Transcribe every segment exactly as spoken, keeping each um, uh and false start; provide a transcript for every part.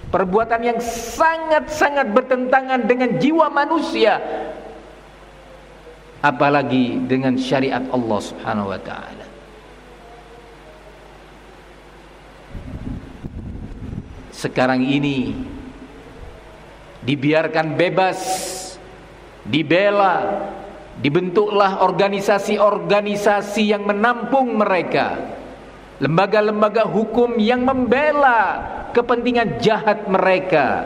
perbuatan yang sangat-sangat bertentangan dengan jiwa manusia, apalagi dengan syariat Allah Subhanahu wa taala. Sekarang ini dibiarkan bebas, dibela, dibentuklah organisasi-organisasi yang menampung mereka, lembaga-lembaga hukum yang membela kepentingan jahat mereka.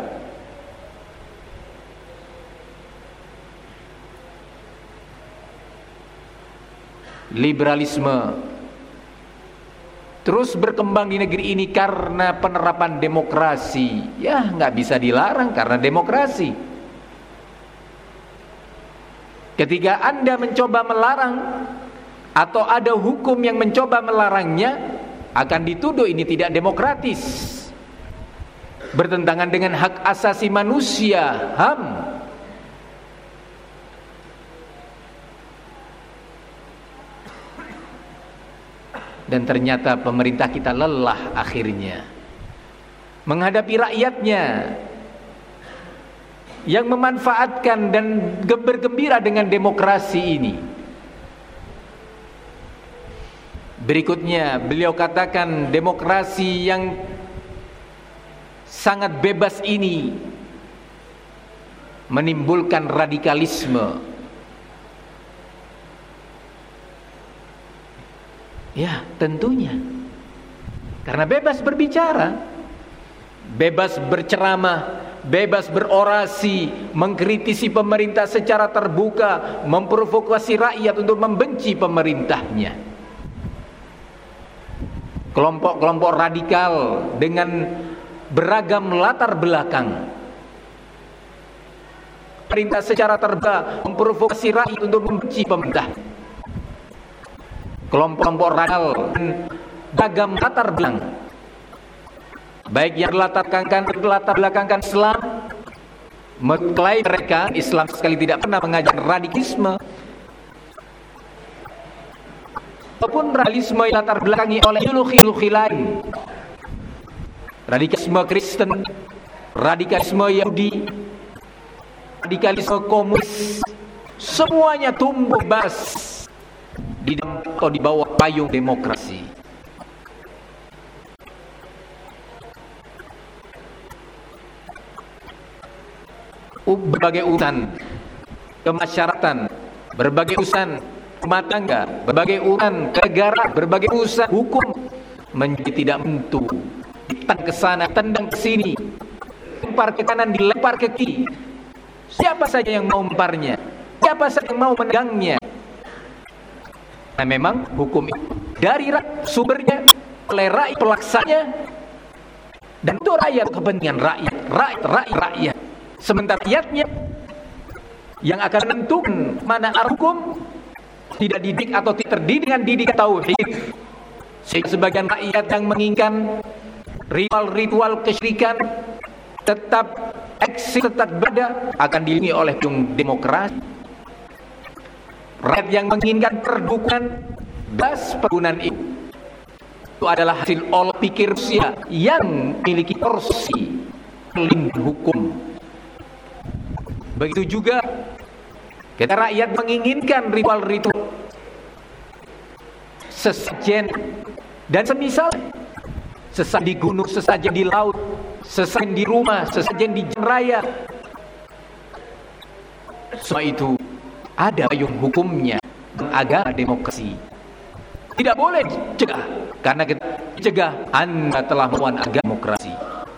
Liberalisme terus berkembang di negeri ini karena penerapan demokrasi. Ya, nggak bisa dilarang karena demokrasi. Ketika Anda mencoba melarang atau ada hukum yang mencoba melarangnya, akan dituduh ini tidak demokratis, bertentangan dengan hak asasi manusia, H A M. Dan ternyata pemerintah kita lelah akhirnya menghadapi rakyatnya yang memanfaatkan dan bergembira dengan demokrasi ini. Berikutnya beliau katakan demokrasi yang sangat bebas ini menimbulkan radikalisme. Ya, tentunya. Karena bebas berbicara, bebas berceramah, bebas berorasi, mengkritisi pemerintah secara terbuka, memprovokasi rakyat untuk membenci pemerintahnya. Kelompok-kelompok radikal dengan beragam latar belakang, pemerintah secara terbuka memprovokasi rakyat untuk membenci pemerintah. Kelompok-kelompok radikal dan beragam latar belakang, baik yang latar belakangkan latar belakangkan Islam, mengklaim mereka Islam sekali tidak pernah mengajar radikalisme, ataupun radikalisme yang latar belakangi oleh ideologi-ideologi lain, radikalisme Kristen, radikalisme Yahudi, radikalisme komunis, semuanya tumbuh bebas di dalam atau di bawah payung demokrasi. Berbagai urusan kemasyarakatan, berbagai urusan rumah tangga, berbagai urusan negara, berbagai urusan hukum menjadi tidak menentu. Ditendang ke sana, tendang ke sini, lempar ke kanan, dilempar ke kiri. Siapa saja yang mau memparnya, siapa saja yang mau menegangnya. Nah, memang hukum itu dari rakyat, sumbernya oleh rakyat, pelaksananya, dan untuk rakyat, kepentingan rakyat, rakyat, rakyat, rakyat. Sementara rakyatnya yang akan menentukan mana hukum, tidak didik atau tidak terdidik dengan didikan tauhid. Sehingga sebagian rakyat yang menginginkan ritual-ritual kesyirikan tetap eksis, tetap berada, akan dilindungi oleh demokrasi. Rakyat yang menginginkan perdukungan bebas penggunaan itu, itu adalah hasil olah pikir manusia yang memiliki porsi pelindung hukum. Begitu juga ketika rakyat menginginkan ritual-ritual sesajen dan semisal, sesajen di gunung, sesajen di laut, sesajen di rumah, sesajen di jalan raya, semua itu ada payung hukumnya, agama demokrasi. Tidak boleh dicegah, karena kita dicegah, Anda telah melawan agama demokrasi.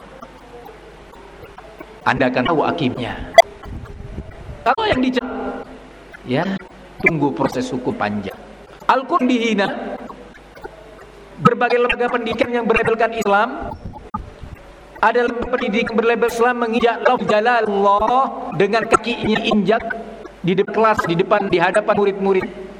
Anda akan tahu akibatnya. Kalau yang dicegah, ya tunggu proses hukum panjang. Al-Quran dihina, berbagai lembaga pendidikan yang berlabelkan Islam, ada lembaga pendidikan berlabel Islam menginjak lafz jalalullah dengan kakinya injak di depan kelas, di depan, di hadapan murid-murid.